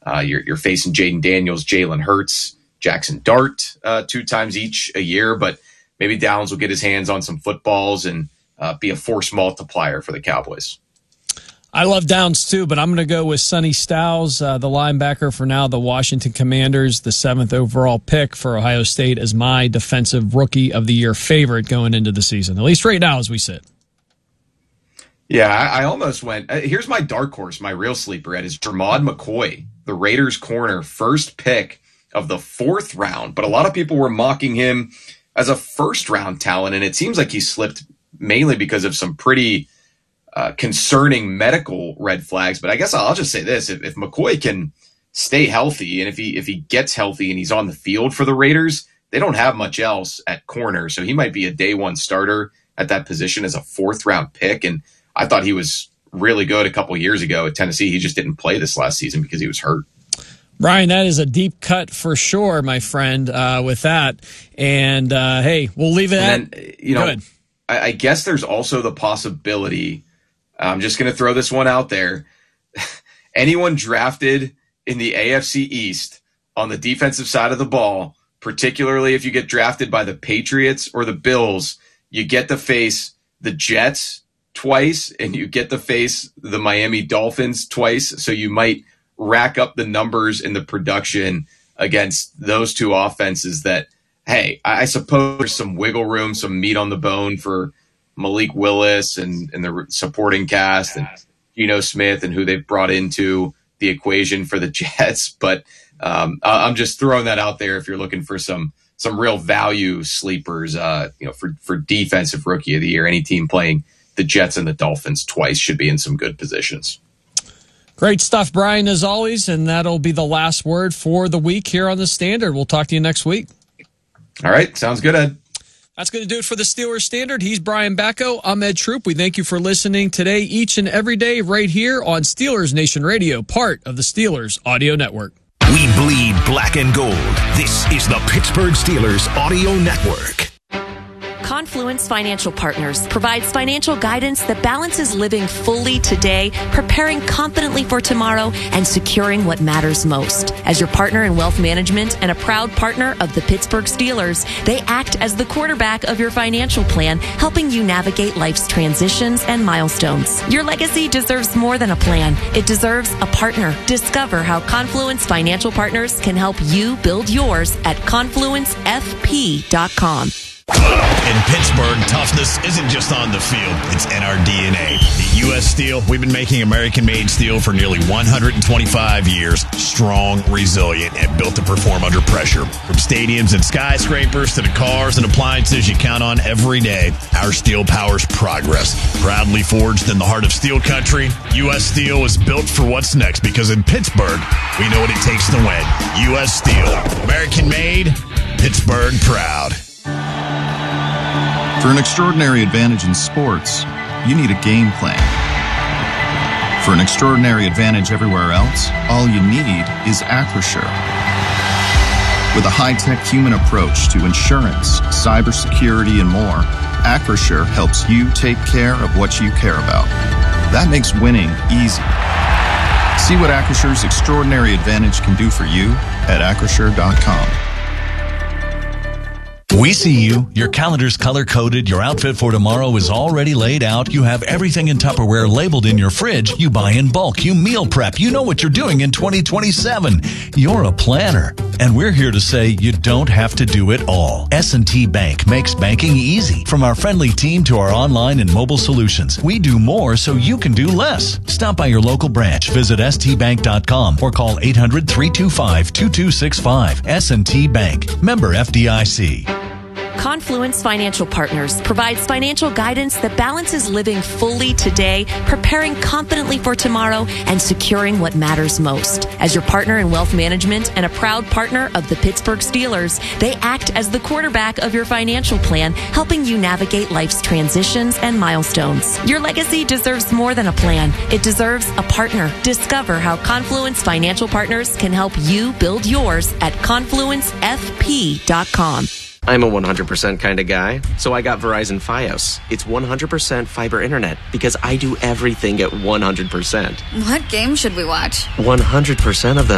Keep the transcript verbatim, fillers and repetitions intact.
Uh, you're, you're facing Jaden Daniels, Jalen Hurts, Jackson Dart uh, two times each a year, but maybe Downs will get his hands on some footballs and uh, be a force multiplier for the Cowboys. I love Downs too, but I'm going to go with Sonny Styles, uh, the linebacker for now the Washington Commanders, the seventh overall pick for Ohio State, as my defensive rookie of the year favorite going into the season, at least right now as we sit. Yeah, I, I almost went. Uh, here's my dark horse, my real sleeper, Ed, is Jermod McCoy, the Raiders corner, first pick of the fourth round. But a lot of people were mocking him as a first round talent, and it seems like he slipped mainly because of some pretty Uh, concerning medical red flags. But I guess I'll just say this. If, if McCoy can stay healthy, and if he if he gets healthy and he's on the field for the Raiders, they don't have much else at corner. So he might be a day one starter at that position as a fourth round pick. And I thought he was really good a couple years ago at Tennessee. He just didn't play this last season because he was hurt. Brian, that is a deep cut for sure, my friend, uh, with that. And uh, hey, we'll leave it and at then, you know, I, I guess there's also the possibility, I'm just going to throw this one out there. Anyone drafted in the A F C East on the defensive side of the ball, particularly if you get drafted by the Patriots or the Bills, you get to face the Jets twice and you get to face the Miami Dolphins twice. So you might rack up the numbers in the production against those two offenses that, hey, I suppose there's some wiggle room, some meat on the bone for Malik Willis and, and the supporting cast and Geno Smith and who they've brought into the equation for the Jets. But um, I'm just throwing that out there if you're looking for some some real value sleepers, uh, you know, for, for defensive rookie of the year. Any team playing the Jets and the Dolphins twice should be in some good positions. Great stuff, Brian, as always. And that'll be the last word for the week here on The Standard. We'll talk to you next week. All right. Sounds good, Ed. That's going to do it for the Steelers Standard. He's Brian Bacco. I'm Ed Troop. We thank you for listening today, each and every day, right here on Steelers Nation Radio, part of the Steelers Audio Network. We bleed black and gold. This is the Pittsburgh Steelers Audio Network. Confluence Financial Partners provides financial guidance that balances living fully today, preparing confidently for tomorrow, and securing what matters most. As your partner in wealth management and a proud partner of the Pittsburgh Steelers, they act as the quarterback of your financial plan, helping you navigate life's transitions and milestones. Your legacy deserves more than a plan. It deserves a partner. Discover how Confluence Financial Partners can help you build yours at confluence f p dot com. In Pittsburgh, toughness isn't just on the field, it's in our D N A. At U S Steel, we've been making American-made steel for nearly one hundred twenty-five years. Strong, resilient, and built to perform under pressure. From stadiums and skyscrapers to the cars and appliances you count on every day, our steel powers progress. Proudly forged in the heart of steel country, U S Steel is built for what's next because in Pittsburgh, we know what it takes to win. U S Steel, American-made, Pittsburgh proud. For an extraordinary advantage in sports, you need a game plan. For an extraordinary advantage everywhere else, all you need is Acrisure. With a high-tech human approach to insurance, cybersecurity, and more, Acrisure helps you take care of what you care about. That makes winning easy. See what Acrisure's extraordinary advantage can do for you at acrisure dot com. We see you. Your calendar's color-coded. Your outfit for tomorrow is already laid out. You have everything in Tupperware labeled in your fridge. You buy in bulk. You meal prep. You know what you're doing in twenty twenty-seven. You're a planner. And we're here to say you don't have to do it all. S and T Bank makes banking easy. From our friendly team to our online and mobile solutions, we do more so you can do less. Stop by your local branch. Visit s t bank dot com or call eight hundred, three two five, two two six five. S and T Bank. Member F D I C. Confluence Financial Partners provides financial guidance that balances living fully today, preparing confidently for tomorrow, and securing what matters most. As your partner in wealth management and a proud partner of the Pittsburgh Steelers, they act as the quarterback of your financial plan, helping you navigate life's transitions and milestones. Your legacy deserves more than a plan. It deserves a partner. Discover how Confluence Financial Partners can help you build yours at confluence f p dot com. I'm a one hundred percent kind of guy, so I got Verizon Fios. It's one hundred percent fiber internet because I do everything at one hundred percent. What game should we watch? one hundred percent of them.